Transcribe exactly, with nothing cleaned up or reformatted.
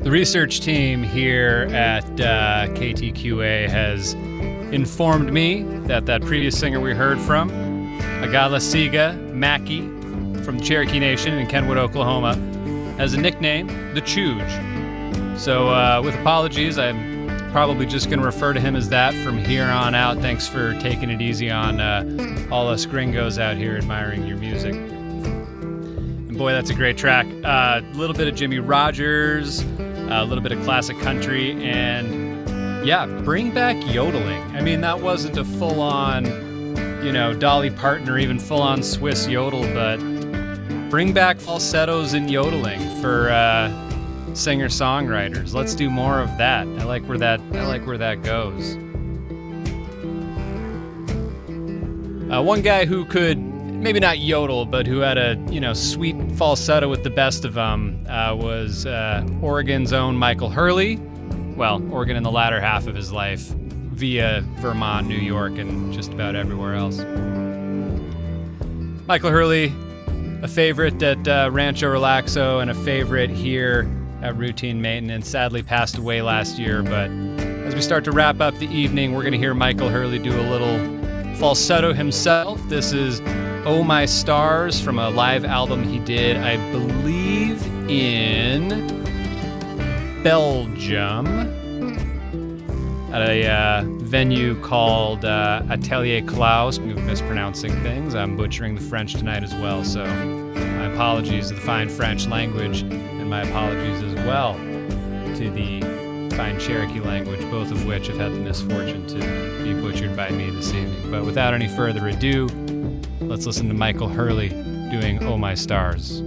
The research team here at uh, K T Q A has informed me that that previous singer we heard from, Agalasiga Mackey from the Cherokee Nation in Kenwood, Oklahoma, has a nickname, the Chooge. So uh, with apologies, I'm probably just going to refer to him as that from here on out. Thanks for taking it easy on uh, all us gringos out here admiring your music. And boy, that's a great track. A uh, little bit of Jimmie Rodgers, a little bit of classic country, and yeah, bring back yodeling. I mean, that wasn't a full-on, you know, Dolly Parton or even full-on Swiss yodel, but bring back falsettos and yodeling for uh, singer-songwriters. Let's do more of that. I like where that I like where that goes. Uh, one guy who could maybe not yodel, but who had a you know sweet falsetto with the best of them uh, was uh, Oregon's own Michael Hurley. Well, Oregon in the latter half of his life, via Vermont, New York, and just about everywhere else. Michael Hurley, a favorite at uh, Rancho Relaxo and a favorite here at Routine Maintenance, sadly passed away last year, but as we start to wrap up the evening, we're going to hear Michael Hurley do a little falsetto himself. This is Oh My Stars from a live album he did, I believe, in Belgium at a uh, venue called uh, Atelier Klaus. I'm mispronouncing things. I'm butchering the French tonight as well, so my apologies to the fine French language, and my apologies as well to the fine Cherokee language, both of which have had the misfortune to be butchered by me this evening. But without any further ado, let's listen to Michael Hurley doing Oh My Stars.